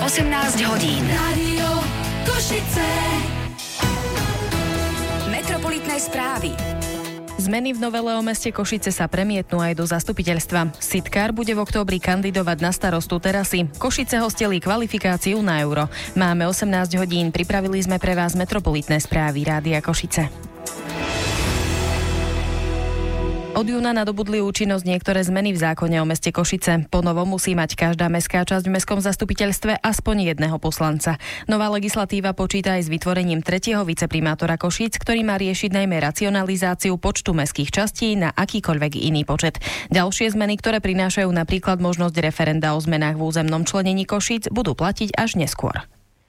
18 hodín. Rádio Košice. Metropolitné správy. Zmeny v novele o meste Košice sa premietnú aj do zastupiteľstva. Sitkár bude v októbri kandidovať na starostu Terasy. Košice hostili kvalifikáciu na Euro. Máme 18 hodín, pripravili sme pre vás metropolitné správy Rádia Košice. Od júna nadobudli účinnosť niektoré zmeny v zákone o meste Košice. Po novom musí mať každá mestská časť v mestskom zastupiteľstve aspoň jedného poslanca. Nová legislatíva počíta aj s vytvorením 3. viceprimátora Košíc, ktorý má riešiť najmä racionalizáciu počtu mestských častí na akýkoľvek iný počet. Ďalšie zmeny, ktoré prinášajú napríklad možnosť referenda o zmenách v územnom členení Košíc, budú platiť až neskôr.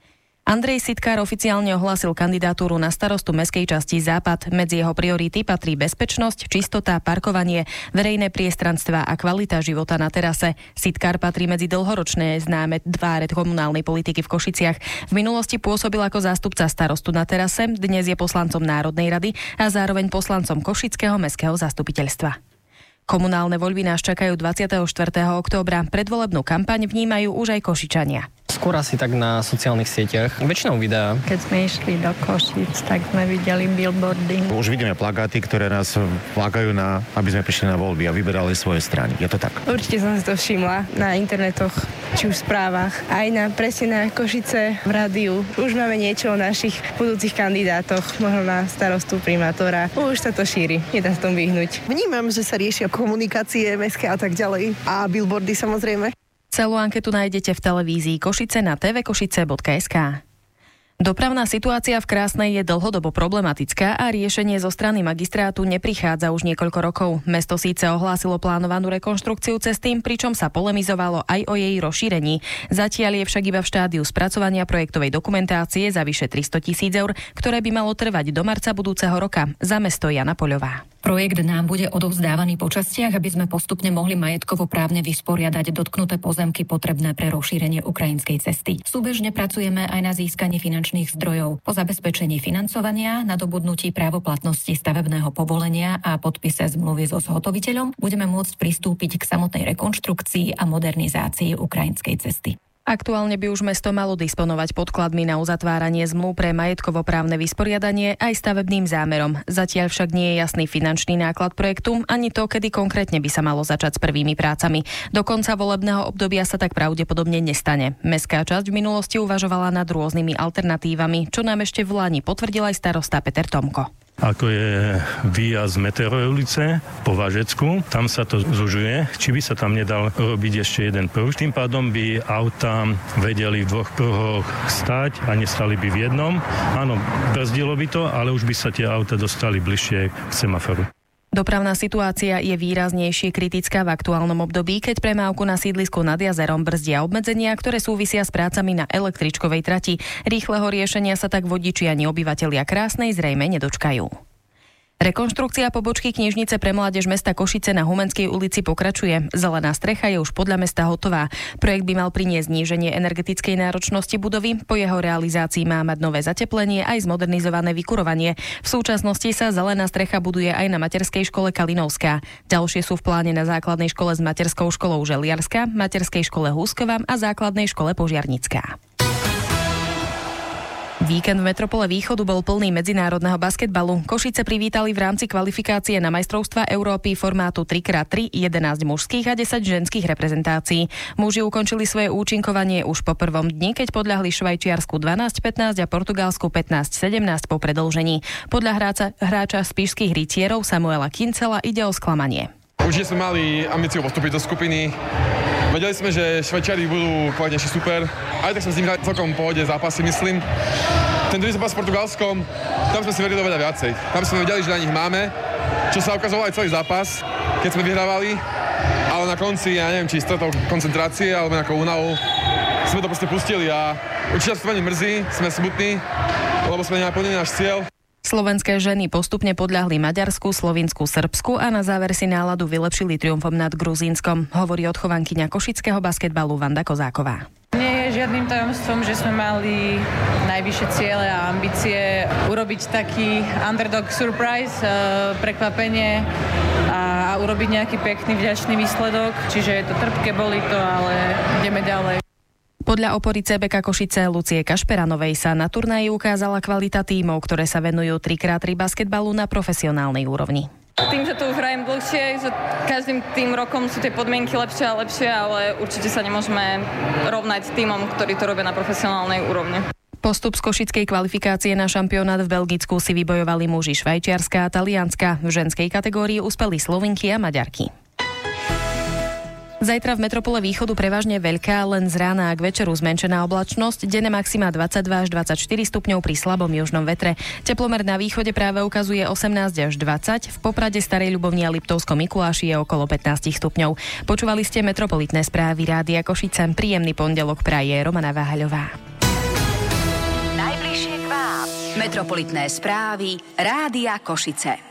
Andrej Sitkár oficiálne ohlásil kandidatúru na starostu mestskej časti Západ. Medzi jeho priority patrí bezpečnosť, čistota, parkovanie, verejné priestranstvá a kvalita života na terase. Sitkár patrí medzi dlhoročné známe tváre komunálnej politiky v Košiciach. V minulosti pôsobil ako zástupca starostu na terase, dnes je poslancom Národnej rady a zároveň poslancom Košického mestského zastupiteľstva. Komunálne voľby nás čakajú 24. októbra. Predvolebnú kampaň vnímajú už aj Košičania. Skôr asi tak na sociálnych sieťach. Väčšinou videá. Keď sme išli do Košíc, tak sme videli billboardy. Už vidíme plagáty, ktoré nás lákajú aby sme prišli na voľby a vyberali svoje strany. Je to tak? Určite som si to všimla na internetoch, či už v správach. Aj presne na Košice v rádiu. Už máme niečo o našich budúcich kandidátoch, možno na starostu, primátora. Už sa to šíri, nedá sa tomu vyhnúť. Vnímam, že sa riešia komunikácie mestské a tak ďalej. A billboardy samozrejme. Celú anketu nájdete v televízii Košice na tvkošice.sk. Dopravná situácia v Krásnej je dlhodobo problematická a riešenie zo strany magistrátu neprichádza už niekoľko rokov. Mesto síce ohlásilo plánovanú rekonštrukciu cesty, pričom sa polemizovalo aj o jej rozšírení. Zatiaľ je však iba v štádiu spracovania projektovej dokumentácie za vyše 300 000 eur, ktoré by malo trvať do marca budúceho roka. Za mesto Jana Poľová. Projekt nám bude odovzdávaný po častiach, aby sme postupne mohli majetkovo právne vysporiadať dotknuté pozemky potrebné pre rozšírenie ukrajinskej cesty. Súbežne pracujeme aj na získaní finančných zdrojov. Po zabezpečení financovania, nadobudnutí právoplatnosti stavebného povolenia a podpise zmluvy so zhotoviteľom budeme môcť pristúpiť k samotnej rekonštrukcii a modernizácii ukrajinskej cesty. Aktuálne by už mesto malo disponovať podkladmi na uzatváranie zmluv pre majetkovo-právne vysporiadanie aj stavebným zámerom. Zatiaľ však nie je jasný finančný náklad projektu, ani to, kedy konkrétne by sa malo začať s prvými prácami. Do konca volebného obdobia sa tak pravdepodobne nestane. Mestská časť v minulosti uvažovala nad rôznymi alternatívami, čo nám ešte v lani potvrdil aj starosta Peter Tomko. Ako je výjazd Meteorovej ulice po Vážecku, tam sa to zužuje, či by sa tam nedal robiť ešte jeden pruh. Tým pádom by auta vedeli v 2 pruhoch stáť a nestali by v jednom. Áno, brzdilo by to, ale už by sa tie auta dostali bližšie k semaforu. Dopravná situácia je výraznejšie kritická v aktuálnom období, keď premávku na sídlisku nad jazerom brzdia obmedzenia, ktoré súvisia s prácami na električkovej trati. Rýchleho riešenia sa tak vodiči ani obyvatelia Krásnej zrejme nedočkajú. Rekonštrukcia pobočky knižnice pre mládež mesta Košice na Humenskej ulici pokračuje. Zelená strecha je už podľa mesta hotová. Projekt by mal priniesť zníženie energetickej náročnosti budovy. Po jeho realizácii má mať nové zateplenie aj zmodernizované vykurovanie. V súčasnosti sa zelená strecha buduje aj na materskej škole Kalinovská. Ďalšie sú v pláne na základnej škole s materskou školou Želiarska, materskej škole Húskova a základnej škole Požiarnická. Víkend v Metropole Východu bol plný medzinárodného basketbalu. Košice privítali v rámci kvalifikácie na majstrovstvá Európy formátu 3x3 11 mužských a 10 ženských reprezentácií. Muži ukončili svoje účinkovanie už po prvom dni, keď podľahli Švajčiarsku 12-15 a Portugalsku 15-17 po predĺžení. Podľa hráča spišských rytierov Samuela Kincela ide o sklamanie. Určite sme mali ambíciu postúpiť do skupiny. Vedeli sme, že Švajčiari budú kvalitnejší super. Aj tak sme s nimi hrali celkom v pohode zápasy, myslím. Ten druhý zápas s Portugalskom, tam sme si verili oveľa viacej. Tam sme vedeli, že na nich máme, čo sa ukazovalo aj celý zápas, keď sme vyhrávali. Ale na konci, ja neviem, či stratou koncentrácie alebo nejakou únavou, sme to proste pustili a určite nás to veľmi mrzí, sme smutní, lebo sme nenaplnili náš cieľ. Slovenské ženy postupne podľahli Maďarsku, Slovinsku, Srbsku a na záver si náladu vylepšili triumfom nad Gruzínskom, hovorí odchovankyňa košického basketbalu Vanda Kozáková. Nie je žiadnym tajomstvom, že sme mali najvyššie ciele a ambície urobiť taký underdog surprise, prekvapenie a urobiť nejaký pekný, vďačný výsledok. Čiže je to trpké, bolí to, ale ideme ďalej. Podľa opory CBK Košice Lucie Kašperanovej sa na turnaji ukázala kvalita tímov, ktoré sa venujú 3x3 basketbalu na profesionálnej úrovni. Tým, že tu už hrajem dlhšie, že každým tým rokom sú tie podmienky lepšie a lepšie, ale určite sa nemôžeme rovnať tímom, ktorí to robia na profesionálnej úrovni. Postup z košickej kvalifikácie na šampionát v Belgicku si vybojovali muži Švajčiarska a Talianska. V ženskej kategórii uspeli Slovinky a Maďarky. Zajtra v metropole východu prevažne veľká, len z rána a k večeru zmenšená oblačnosť, denné maxima 22 až 24 stupňov pri slabom južnom vetre. Teplomer na východe práve ukazuje 18 až 20, v Poprade, Starej Ľubovni a Liptovskom Mikuláši je okolo 15 stupňov. Počúvali ste metropolitné správy Rádia Košice. Príjemný pondelok praje Romana Váhaľová. Najbližšie k vám. Metropolitné správy Rádia Košice.